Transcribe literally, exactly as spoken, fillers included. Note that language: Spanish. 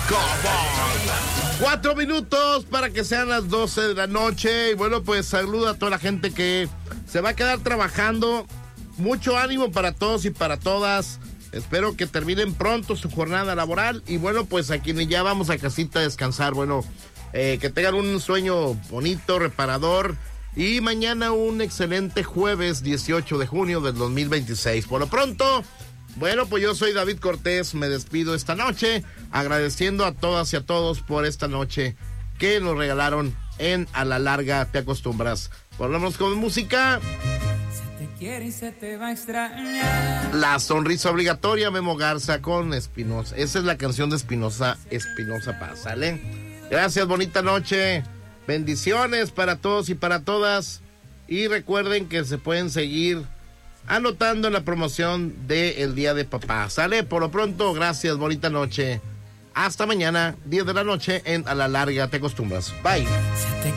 Cuatro minutos para que sean las doce de la noche. Y bueno, pues saludo a toda la gente que se va a quedar trabajando. Mucho ánimo para todos y para todas. Espero que terminen pronto su jornada laboral. Y bueno, pues a quienes ya vamos a casita a descansar, bueno, eh, que tengan un sueño bonito, reparador. Y mañana un excelente jueves dieciocho de junio del dos mil veintiséis. Por lo pronto, bueno, pues yo soy David Cortés, me despido esta noche, agradeciendo a todas y a todos por esta noche que nos regalaron en A la Larga Te Acostumbras. Volvemos con música. Se te quiere y se te va a extrañar. La sonrisa obligatoria, Memo Garza con Espinosa. Esa es la canción de Espinosa, Espinosa Paz, ¿sale? Gracias, bonita noche. Bendiciones para todos y para todas. Y recuerden que se pueden seguir anotando en la promoción del Día de Papá. Sale, por lo pronto, gracias, bonita noche. Hasta mañana, diez de la noche en A la Larga Te Acostumbras. Bye.